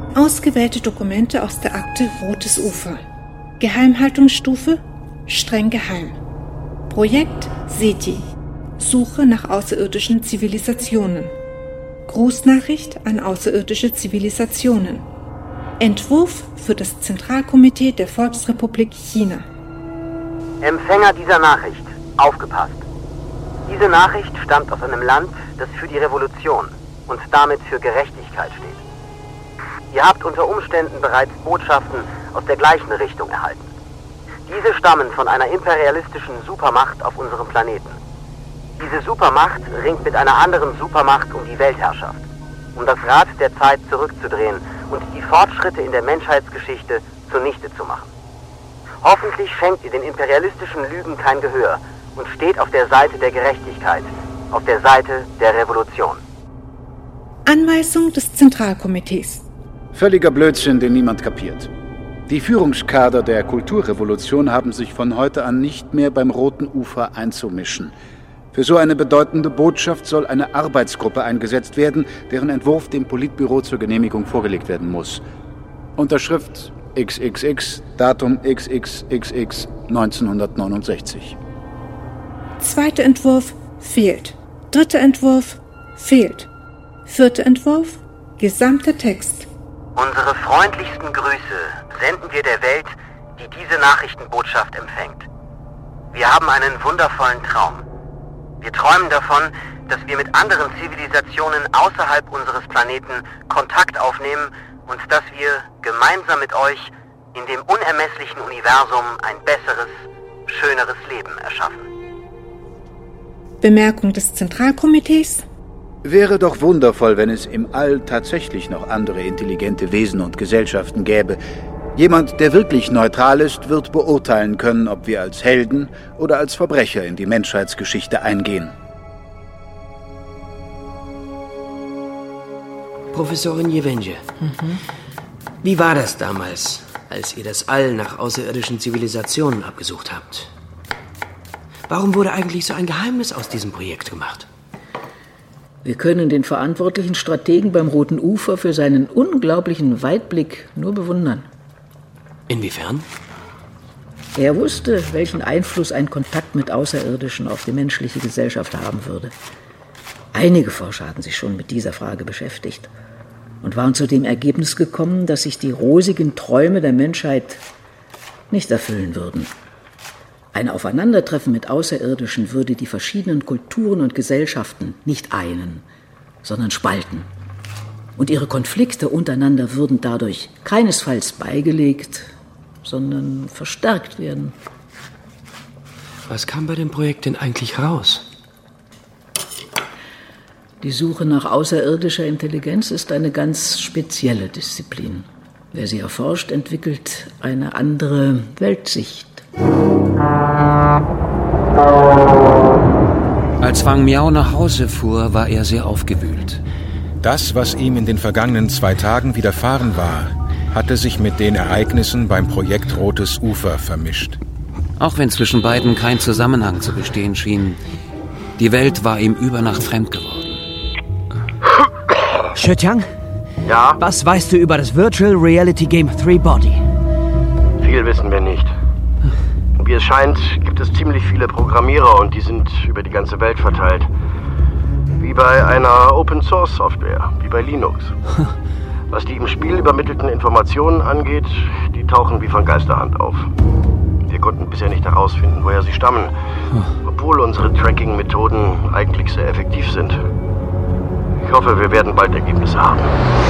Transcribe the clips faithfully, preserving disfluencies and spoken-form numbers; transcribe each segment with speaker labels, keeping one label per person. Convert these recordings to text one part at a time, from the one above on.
Speaker 1: Ausgewählte Dokumente aus der Akte Rotes Ufer. Geheimhaltungsstufe streng geheim. Projekt SETI. Suche nach außerirdischen Zivilisationen. Grußnachricht an außerirdische Zivilisationen. Entwurf für das Zentralkomitee der Volksrepublik China.
Speaker 2: Empfänger dieser Nachricht, aufgepasst. Diese Nachricht stammt aus einem Land, das für die Revolution und damit für Gerechtigkeit steht. Ihr habt unter Umständen bereits Botschaften aus der gleichen Richtung erhalten. Diese stammen von einer imperialistischen Supermacht auf unserem Planeten. Diese Supermacht ringt mit einer anderen Supermacht um die Weltherrschaft, um das Rad der Zeit zurückzudrehen und die Fortschritte in der Menschheitsgeschichte zunichte zu machen. Hoffentlich schenkt ihr den imperialistischen Lügen kein Gehör und steht auf der Seite der Gerechtigkeit, auf der Seite der Revolution.
Speaker 1: Anweisung des Zentralkomitees.
Speaker 3: Völliger Blödsinn, den niemand kapiert. Die Führungskader der Kulturrevolution haben sich von heute an nicht mehr beim Roten Ufer einzumischen. Für so eine bedeutende Botschaft soll eine Arbeitsgruppe eingesetzt werden, deren Entwurf dem Politbüro zur Genehmigung vorgelegt werden muss. Unterschrift X X X, Datum X X X X neunzehnhundertneunundsechzig.
Speaker 1: Zweiter Entwurf fehlt. Dritter Entwurf fehlt. Vierter Entwurf, gesamter Text.
Speaker 2: Unsere freundlichsten Grüße senden wir der Welt, die diese Nachrichtenbotschaft empfängt. Wir haben einen wundervollen Traum. Wir träumen davon, dass wir mit anderen Zivilisationen außerhalb unseres Planeten Kontakt aufnehmen und dass wir gemeinsam mit euch in dem unermesslichen Universum ein besseres, schöneres Leben erschaffen.
Speaker 1: Bemerkung des Zentralkomitees.
Speaker 3: Wäre doch wundervoll, wenn es im All tatsächlich noch andere intelligente Wesen und Gesellschaften gäbe. Jemand, der wirklich neutral ist, wird beurteilen können, ob wir als Helden oder als Verbrecher in die Menschheitsgeschichte eingehen.
Speaker 4: Professorin Jevenge, mhm. Wie war das damals, als ihr das All nach außerirdischen Zivilisationen abgesucht habt? Warum wurde eigentlich so ein Geheimnis aus diesem Projekt gemacht?
Speaker 5: Wir können den verantwortlichen Strategen beim Roten Ufer für seinen unglaublichen Weitblick nur bewundern.
Speaker 4: Inwiefern?
Speaker 5: Er wusste, welchen Einfluss ein Kontakt mit Außerirdischen auf die menschliche Gesellschaft haben würde. Einige Forscher hatten sich schon mit dieser Frage beschäftigt und waren zu dem Ergebnis gekommen, dass sich die rosigen Träume der Menschheit nicht erfüllen würden. Ein Aufeinandertreffen mit Außerirdischen würde die verschiedenen Kulturen und Gesellschaften nicht einen, sondern spalten. Und ihre Konflikte untereinander würden dadurch keinesfalls beigelegt, sondern verstärkt werden.
Speaker 4: Was kam bei dem Projekt denn eigentlich raus?
Speaker 5: Die Suche nach außerirdischer Intelligenz ist eine ganz spezielle Disziplin. Wer sie erforscht, entwickelt eine andere Weltsicht.
Speaker 6: Als Wang Miao nach Hause fuhr, war er sehr aufgewühlt.
Speaker 7: Das, was ihm in den vergangenen zwei Tagen widerfahren war, hatte sich mit den Ereignissen beim Projekt Rotes Ufer vermischt.
Speaker 6: Auch wenn zwischen beiden kein Zusammenhang zu bestehen schien, die Welt war ihm über Nacht fremd geworden.
Speaker 8: Shetiang?
Speaker 2: Ja?
Speaker 8: Was weißt du über das Virtual Reality Game Three Body?
Speaker 2: Viel wissen wir nicht. Wie es scheint, gibt es ziemlich viele Programmierer und die sind über die ganze Welt verteilt. Wie bei einer Open-Source-Software, wie bei Linux. Was die im Spiel übermittelten Informationen angeht, die tauchen wie von Geisterhand auf. Wir konnten bisher nicht herausfinden, woher sie stammen, obwohl unsere Tracking-Methoden eigentlich sehr effektiv sind. Ich hoffe, wir werden bald Ergebnisse haben.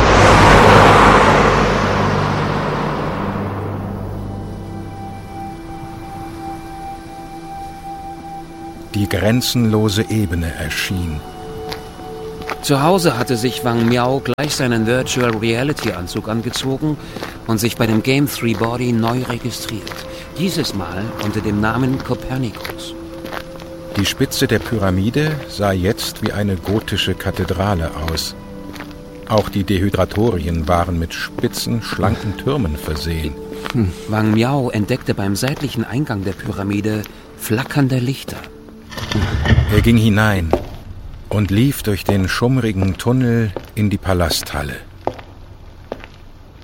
Speaker 7: Die grenzenlose Ebene erschien.
Speaker 6: Zu Hause hatte sich Wang Miao gleich seinen Virtual Reality Anzug angezogen und sich bei dem Game Three Body neu registriert. Dieses Mal unter dem Namen Copernicus.
Speaker 7: Die Spitze der Pyramide sah jetzt wie eine gotische Kathedrale aus. Auch die Dehydratorien waren mit spitzen, schlanken Türmen versehen.
Speaker 6: Hm. Wang Miao entdeckte beim seitlichen Eingang der Pyramide flackernde Lichter.
Speaker 7: Er ging hinein und lief durch den schummrigen Tunnel in die Palasthalle.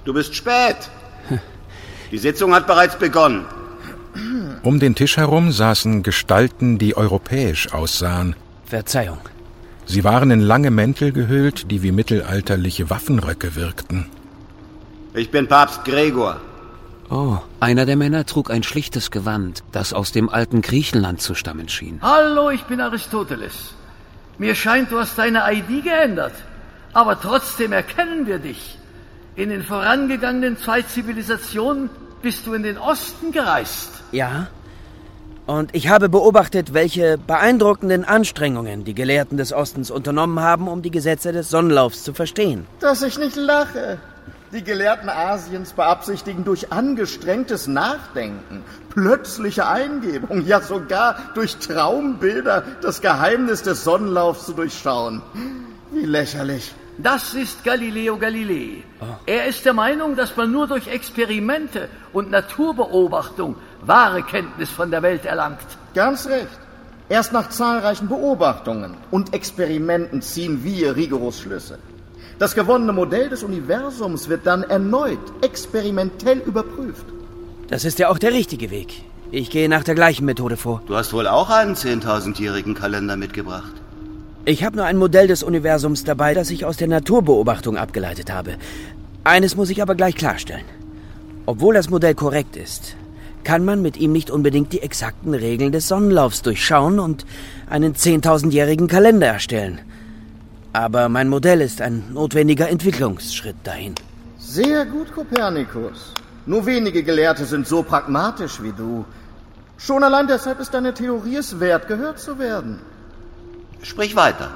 Speaker 9: Du bist spät. Die Sitzung hat bereits begonnen.
Speaker 7: Um den Tisch herum saßen Gestalten, die europäisch aussahen.
Speaker 4: Verzeihung.
Speaker 7: Sie waren in lange Mäntel gehüllt, die wie mittelalterliche Waffenröcke wirkten.
Speaker 9: Ich bin Papst Gregor.
Speaker 6: Oh, einer der Männer trug ein schlichtes Gewand, das aus dem alten Griechenland zu stammen schien.
Speaker 10: Hallo, ich bin Aristoteles. Mir scheint, du hast deine I D geändert. Aber trotzdem erkennen wir dich. In den vorangegangenen zwei Zivilisationen bist du in den Osten gereist.
Speaker 4: Ja. Und ich habe beobachtet, welche beeindruckenden Anstrengungen die Gelehrten des Ostens unternommen haben, um die Gesetze des Sonnenlaufs zu verstehen.
Speaker 11: Dass ich nicht lache. Die Gelehrten Asiens beabsichtigen durch angestrengtes Nachdenken, plötzliche Eingebung, ja sogar durch Traumbilder das Geheimnis des Sonnenlaufs zu durchschauen. Wie lächerlich.
Speaker 10: Das ist Galileo Galilei. Oh. Er ist der Meinung, dass man nur durch Experimente und Naturbeobachtung wahre Kenntnis von der Welt erlangt.
Speaker 11: Ganz recht. Erst nach zahlreichen Beobachtungen und Experimenten ziehen wir rigoros Schlüsse. Das gewonnene Modell des Universums wird dann erneut experimentell überprüft.
Speaker 4: Das ist ja auch der richtige Weg. Ich gehe nach der gleichen Methode vor.
Speaker 9: Du hast wohl auch einen zehntausendjährigen Kalender mitgebracht.
Speaker 4: Ich habe nur ein Modell des Universums dabei, das ich aus der Naturbeobachtung abgeleitet habe. Eines muss ich aber gleich klarstellen. Obwohl das Modell korrekt ist, kann man mit ihm nicht unbedingt die exakten Regeln des Sonnenlaufs durchschauen und einen zehntausendjährigen Kalender erstellen. Aber mein Modell ist ein notwendiger Entwicklungsschritt dahin.
Speaker 11: Sehr gut, Kopernikus. Nur wenige Gelehrte sind so pragmatisch wie du. Schon allein deshalb ist deine Theorie es wert, gehört zu werden.
Speaker 9: Sprich weiter.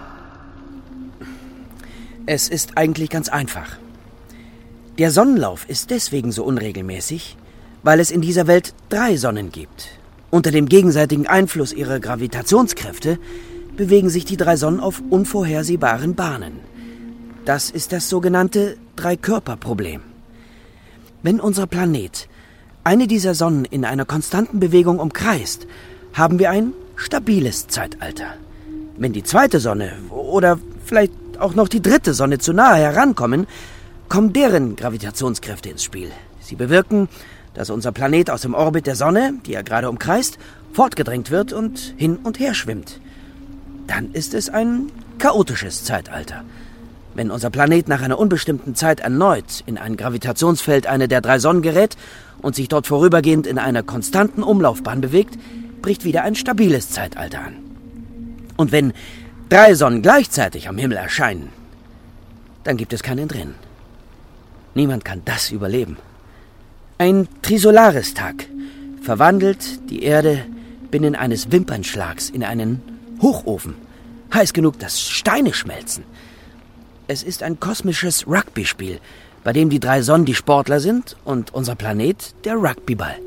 Speaker 4: Es ist eigentlich ganz einfach. Der Sonnenlauf ist deswegen so unregelmäßig, weil es in dieser Welt drei Sonnen gibt. Unter dem gegenseitigen Einfluss ihrer Gravitationskräfte bewegen sich die drei Sonnen auf unvorhersehbaren Bahnen. Das ist das sogenannte Dreikörperproblem. Wenn unser Planet eine dieser Sonnen in einer konstanten Bewegung umkreist, haben wir ein stabiles Zeitalter. Wenn die zweite Sonne oder vielleicht auch noch die dritte Sonne zu nahe herankommen, kommen deren Gravitationskräfte ins Spiel. Sie bewirken, dass unser Planet aus dem Orbit der Sonne, die er gerade umkreist, fortgedrängt wird und hin und her schwimmt. Dann ist es ein chaotisches Zeitalter. Wenn unser Planet nach einer unbestimmten Zeit erneut in ein Gravitationsfeld einer der drei Sonnen gerät und sich dort vorübergehend in einer konstanten Umlaufbahn bewegt, bricht wieder ein stabiles Zeitalter an. Und wenn drei Sonnen gleichzeitig am Himmel erscheinen, dann gibt es kein Entrinnen. Niemand kann das überleben. Ein Trisolaris-Tag verwandelt die Erde binnen eines Wimpernschlags in einen Hochofen. Heiß genug, dass Steine schmelzen. Es ist ein kosmisches Rugby-Spiel, bei dem die drei Sonnen die Sportler sind und unser Planet der Rugbyball.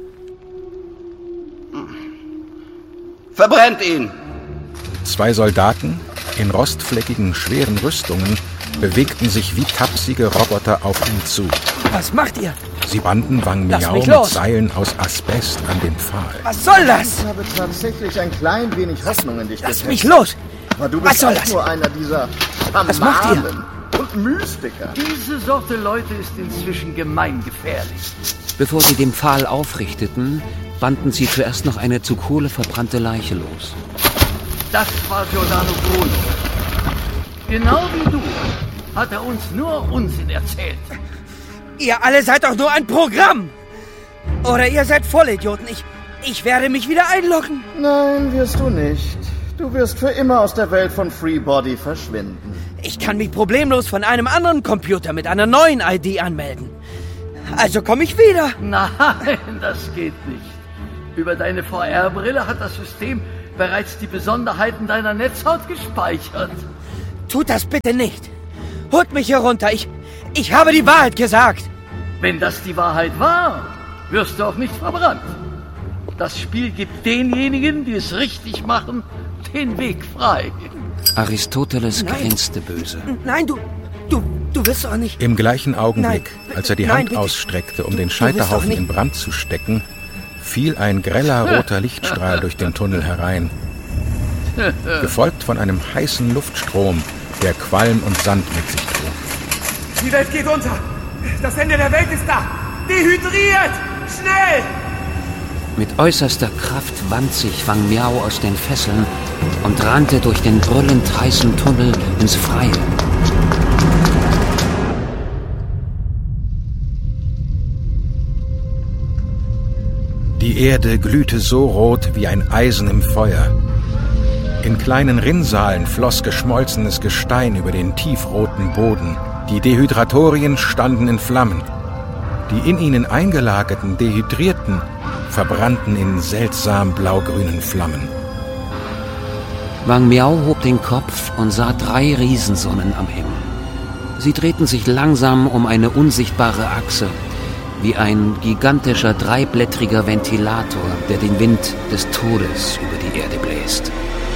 Speaker 9: Verbrennt ihn!
Speaker 7: Zwei Soldaten in rostfleckigen, schweren Rüstungen bewegten sich wie tapsige Roboter auf ihn zu.
Speaker 4: Was macht ihr?
Speaker 7: Sie banden Wang Miao mit Seilen aus Asbest an den Pfahl.
Speaker 4: Was soll das?
Speaker 11: Ich habe tatsächlich ein klein wenig Hoffnung in dich
Speaker 4: gesetzt. Lass mich los!
Speaker 11: Aber du bist auch nur einer dieser
Speaker 4: Was macht ihr?
Speaker 11: Und Mystiker.
Speaker 10: Diese Sorte Leute ist inzwischen gemeingefährlich.
Speaker 6: Bevor sie den Pfahl aufrichteten, banden sie zuerst noch eine zu Kohle verbrannte Leiche los.
Speaker 10: Das war Giordano Bruno. Genau wie du hat er uns nur Unsinn erzählt.
Speaker 4: Ihr alle seid doch nur ein Programm! Oder ihr seid Vollidioten. Ich, ich werde mich wieder einloggen.
Speaker 11: Nein, wirst du nicht. Du wirst für immer aus der Welt von Freebody verschwinden.
Speaker 4: Ich kann mich problemlos von einem anderen Computer mit einer neuen I D anmelden. Also komme ich wieder.
Speaker 10: Nein, das geht nicht. Über deine V R-Brille hat das System bereits die Besonderheiten deiner Netzhaut gespeichert.
Speaker 4: Tut das bitte nicht. Holt mich hier runter. Ich, ich habe die Wahrheit gesagt.
Speaker 10: Wenn das die Wahrheit war, wirst du auch nicht verbrannt. Das Spiel gibt denjenigen, die es richtig machen, den Weg frei.
Speaker 6: Aristoteles grinste böse.
Speaker 4: Nein, du, du, du wirst doch nicht...
Speaker 7: Im gleichen Augenblick, Nein. als er die
Speaker 4: Nein,
Speaker 7: Hand
Speaker 4: bitte.
Speaker 7: ausstreckte, um den Scheiterhaufen in Brand zu stecken, fiel ein greller roter Lichtstrahl durch den Tunnel herein, gefolgt von einem heißen Luftstrom, der Qualm und Sand mit sich trug.
Speaker 12: Die Welt geht unter! Das Ende der Welt ist da! Dehydriert! Schnell!
Speaker 6: Mit äußerster Kraft wand sich Wang Miao aus den Fesseln und rannte durch den brüllend heißen Tunnel ins Freie.
Speaker 7: Die Erde glühte so rot wie ein Eisen im Feuer. In kleinen Rinnsalen floss geschmolzenes Gestein über den tiefroten Boden. Die Dehydratorien standen in Flammen. Die in ihnen eingelagerten Dehydrierten verbrannten in seltsam blaugrünen Flammen.
Speaker 6: Wang Miao hob den Kopf und sah drei Riesensonnen am Himmel. Sie drehten sich langsam um eine unsichtbare Achse, wie ein gigantischer dreiblättriger Ventilator, der den Wind des Todes über die Erde bläst.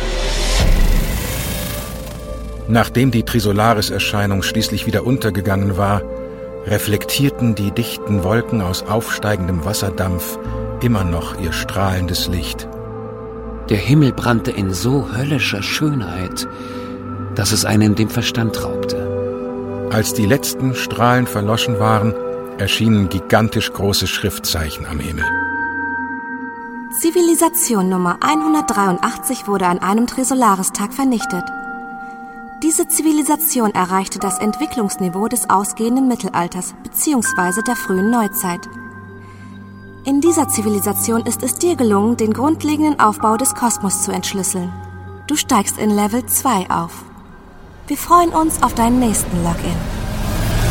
Speaker 7: Nachdem die Trisolaris-Erscheinung schließlich wieder untergegangen war, reflektierten die dichten Wolken aus aufsteigendem Wasserdampf immer noch ihr strahlendes Licht.
Speaker 6: Der Himmel brannte in so höllischer Schönheit, dass es einem den Verstand raubte.
Speaker 7: Als die letzten Strahlen verloschen waren, erschienen gigantisch große Schriftzeichen am Himmel.
Speaker 13: Zivilisation Nummer hundertdreiundachtzig wurde an einem Trisolaris-Tag vernichtet. Diese Zivilisation erreichte das Entwicklungsniveau des ausgehenden Mittelalters bzw. der frühen Neuzeit. In dieser Zivilisation ist es dir gelungen, den grundlegenden Aufbau des Kosmos zu entschlüsseln. Du steigst in Level zwei auf. Wir freuen uns auf deinen nächsten Login.